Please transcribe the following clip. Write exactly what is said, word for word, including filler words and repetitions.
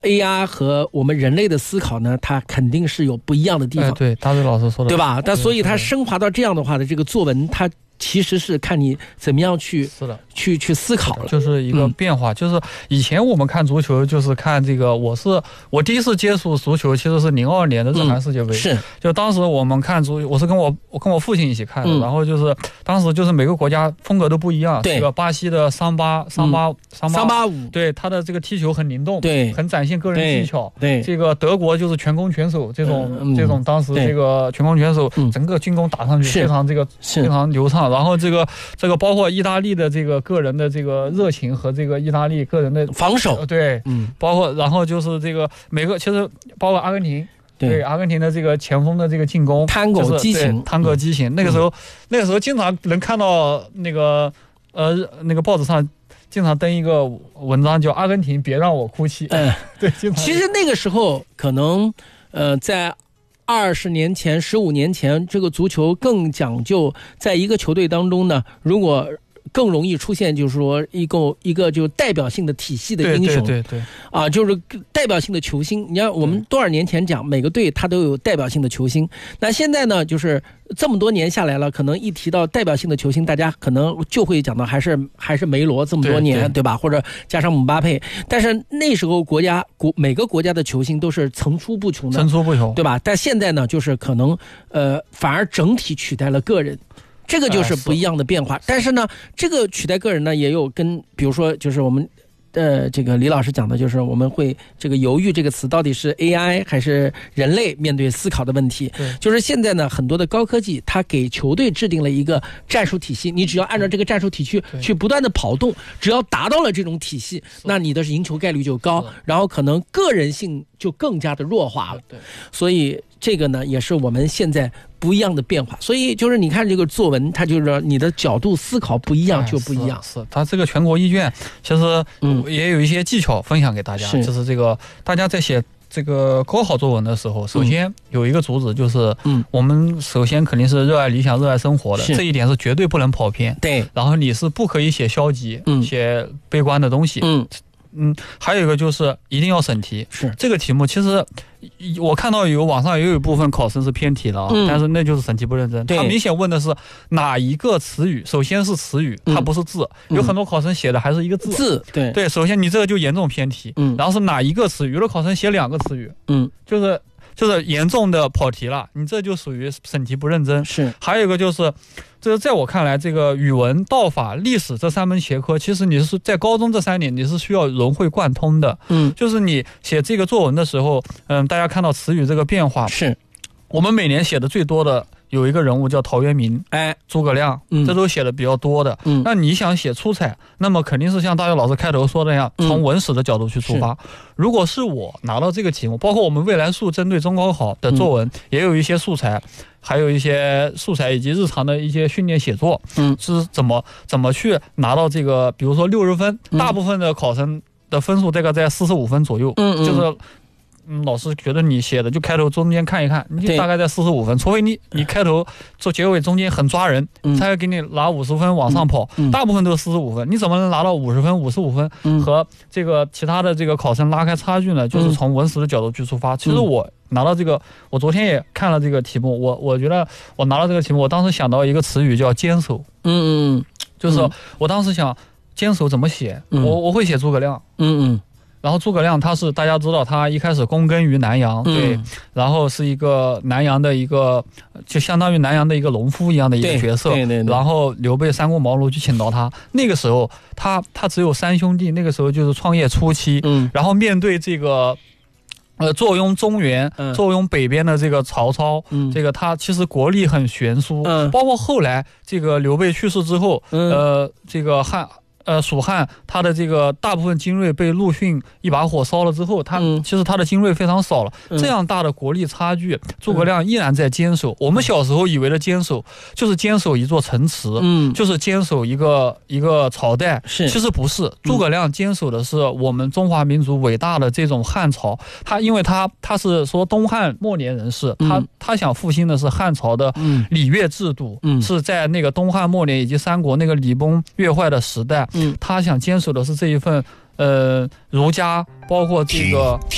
A I 和我们人类的思考呢，它肯定是有不一样的地方。 哎、对，大嘴老师说的， 对吧？但所以它升华到这样的话的这个作文，它其实是看你怎么样去是的去去思考了， 就是一个变化、嗯。就是以前我们看足球，就是看这个，我是我第一次接触足球，其实是零二年的日韩世界杯、嗯。 是， 就当时我们看足，我是跟我我跟我父亲一起看的、嗯，然后就是当时就是每个国家风格都不一样。 对， 这个巴西的桑巴桑巴、嗯、桑巴桑巴舞， 对他的这个踢球很灵动， 对， 很展现个人技巧。 对， 这个德国就是全攻全守这种、 嗯、 这种当时这个全攻全守，嗯、整个进攻打上去非常这个非常流畅，然后这个。这个包括意大利的这个个人的这个热情和这个意大利个人的防守， 对，嗯，包括然后就是这个每个其实包括阿根廷，对, 对阿根廷的这个前锋的这个进攻， 探戈激情， 探戈激情、嗯。那个时候、嗯，那个时候经常能看到那个呃那个报纸上经常登一个文章叫"阿根廷别让我哭泣"。嗯，对， 其实那个时候可能呃在。二十年前、十五年前，这个足球更讲究，在一个球队当中呢，如果更容易出现，就是说一个一个就代表性的体系的英雄， 对对 对, 对啊，就是代表性的球星。你看，我们多少年前讲，每个队他都有代表性的球星。那现在呢，就是这么多年下来了，可能一提到代表性的球星，大家可能就会讲到还是还是梅罗这么多年， 对, 对, 对吧？或者加上姆巴佩。但是那时候国家国每个国家的球星都是层出不穷的， 层出不穷， 对吧？但现在呢，就是可能呃，反而整体取代了个人。这个就是不一样的变化，呃、但是呢，这个取代个人呢，也有跟比如说，就是我们，呃，这个李老师讲的，就是我们会这个犹豫这个词到底是 A I 还是人类面对思考的问题。就是现在呢，很多的高科技，它给球队制定了一个战术体系，你只要按照这个战术体系去不断的跑动，只要达到了这种体系，那你的赢球概率就高，然后可能个人性就更加的弱化了。对，所以这个呢，也是我们现在不一样的变化。所以就是你看这个作文，它就是你的角度思考不一样就不一样。 哎、是, 是它这个全国一卷其实也有一些技巧分享给大家，嗯、就是这个大家在写这个高考作文的时候，首先有一个主旨，就是嗯，我们首先肯定是热爱理想、热爱生活的，这一点是绝对不能跑偏。 对， 然后你是不可以写消极、嗯、写悲观的东西。嗯。嗯，还有一个就是一定要审题。 是这个题目，其实我看到有网上也有一部分考生是偏题了、嗯、但是那就是审题不认真。他明显问的是哪一个词语，首先是词语，它不是字、嗯、有很多考生写的还是一个字。 字对对，首先你这个就严重偏题。嗯，然后是哪一个词语，有的考生写两个词语。嗯，就是就是严重的跑题了，你这就属于审题不认真。 是， 还有一个就是。这是在我看来，这个语文、道法、历史这三门学科，其实你是在高中这三年你是需要融会贯通的。嗯，就是你写这个作文的时候，嗯，大家看到词语这个变化， 是我们每年写的最多的有一个人物叫陶渊明，哎，诸葛亮，嗯，这都写的比较多的。嗯，那你想写出彩，那么肯定是像大学老师开头说的那样，从文史的角度去出发。嗯、如果是我拿到这个题目，包括我们未来数针对中高考的作文，嗯、也有一些素材。还有一些素材以及日常的一些训练写作，嗯，是怎么怎么去拿到这个，比如说六十分，嗯、大部分的考生的分数这个在四十五分左右，嗯嗯，就是嗯，老师觉得你写的就开头中间看一看，你就大概在四十五分，除非你你开头做结尾中间很抓人，嗯、才会给你拿五十分往上跑，嗯嗯，大部分都是四十五分，你怎么能拿到五十分、五十五分，嗯、和这个其他的这个考生拉开差距呢？就是从文史的角度去出发。嗯、其实我。拿到这个，我昨天也看了这个题目，我我觉得我拿到这个题目，我当时想到一个词语叫坚守，嗯嗯，就是我当时想坚守怎么写，嗯、我我会写诸葛亮，嗯嗯，然后诸葛亮他是大家知道他一开始躬耕于南阳，嗯、对，然后是一个南阳的一个就相当于南阳的一个农夫一样的一个角色，对对对，然后刘备三顾茅庐去请到他，那个时候他他只有三兄弟，那个时候就是创业初期，嗯，然后面对这个。呃，坐拥中原，嗯、坐拥北边的这个曹操，嗯、这个他其实国力很悬殊，嗯、包括后来这个刘备去世之后，嗯、呃，这个汉。呃，蜀汉他的这个大部分精锐被陆逊一把火烧了之后，他、嗯、其实他的精锐非常少了。嗯、这样大的国力差距，诸葛亮依然在坚守。嗯、我们小时候以为的坚守，就是坚守一座城池，嗯，就是坚守一个一个朝代。是，其实不是。诸葛亮坚守的是我们中华民族伟大的这种汉朝。他因为他他是说东汉末年人士，嗯、他他想复兴的是汉朝的礼乐制度，嗯、是在那个东汉末年以及三国那个礼崩乐坏的时代。嗯，他想坚守的是这一份，呃，儒家，包括这个。